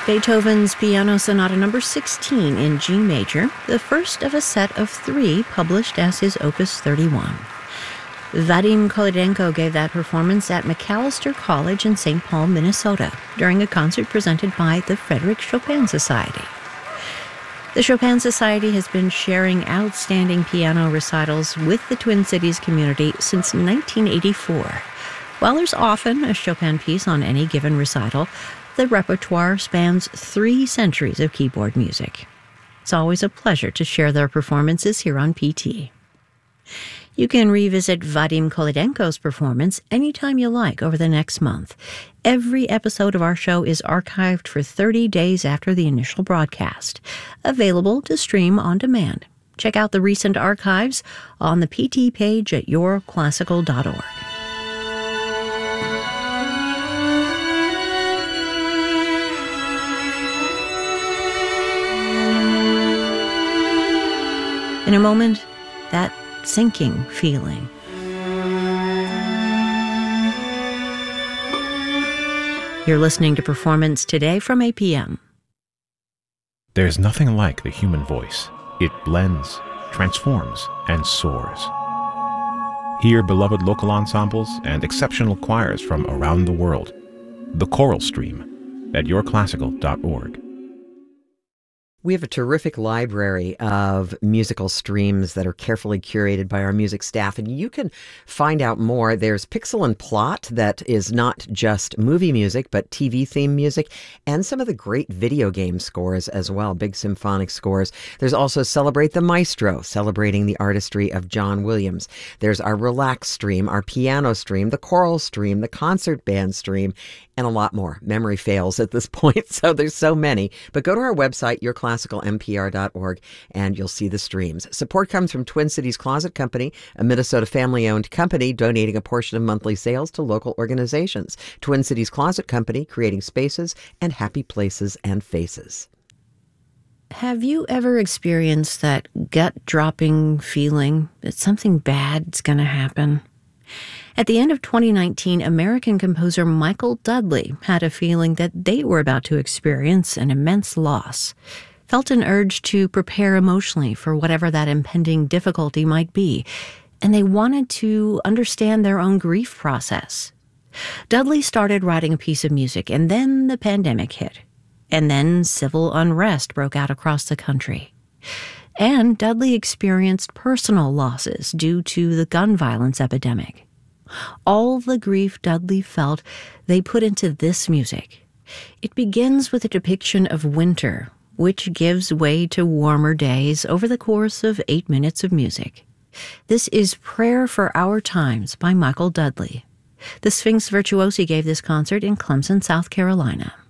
Beethoven's Piano Sonata No. 16 in G major, the first of a set of 3 published as his Opus 31. Vadim Kolodenko gave that performance at Macalester College in St. Paul, Minnesota, during a concert presented by the Frederick Chopin Society. The Chopin Society has been sharing outstanding piano recitals with the Twin Cities community since 1984. While there's often a Chopin piece on any given recital, the repertoire spans 3 centuries of keyboard music. It's always a pleasure to share their performances here on PT. You can revisit Vadim Kolodenko's performance anytime you like over the next month. Every episode of our show is archived for 30 days after the initial broadcast, available to stream on demand. Check out the recent archives on the PT page at yourclassical.org. In a moment, that sinking feeling. You're listening to Performance Today from APM. There's nothing like the human voice. It blends, transforms, and soars. Hear beloved local ensembles and exceptional choirs from around the world. The Choral Stream at yourclassical.org. We have a terrific library of musical streams that are carefully curated by our music staff, and you can find out more. There's Pixel and Plot, that is not just movie music, but TV theme music, and some of the great video game scores as well, big symphonic scores. There's also Celebrate the Maestro, celebrating the artistry of John Williams. There's our Relax stream, our piano stream, the choral stream, the concert band stream, and a lot more. Memory fails at this point, so there's so many. But go to our website, yourclassicalmpr.org, and you'll see the streams. Support comes from Twin Cities Closet Company, a Minnesota family-owned company donating a portion of monthly sales to local organizations. Twin Cities Closet Company, creating spaces and happy places and faces. Have you ever experienced that gut-dropping feeling that something bad's going to happen? At the end of 2019, American composer Michael Dudley had a feeling that they were about to experience an immense loss, felt an urge to prepare emotionally for whatever that impending difficulty might be, and they wanted to understand their own grief process. Dudley started writing a piece of music, and then the pandemic hit, and then civil unrest broke out across the country. And Dudley experienced personal losses due to the gun violence epidemic. All the grief Dudley felt, they put into this music. It begins with a depiction of winter, which gives way to warmer days over the course of 8 minutes of music. This is Prayer for Our Times by Michael Dudley. The Sphinx Virtuosi gave this concert in Clemson, South Carolina.